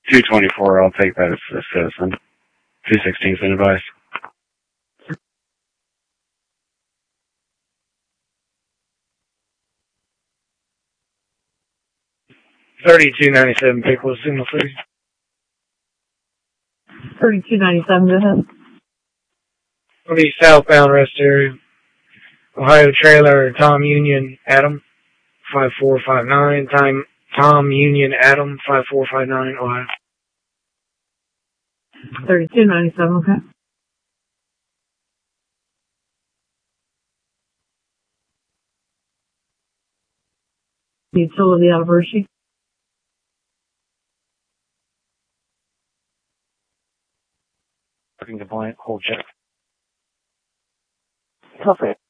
224, I'll take that as a citizen. 216's in advice. 3297, people of Signal City. 3297, go ahead. It'll be southbound rest area. Ohio trailer, Tom Union, Adam, 5459. Tom Union, Adam, 5459, Ohio. 3297, okay. Utility out of Hershey. Looking compliant, hold check. Perfect.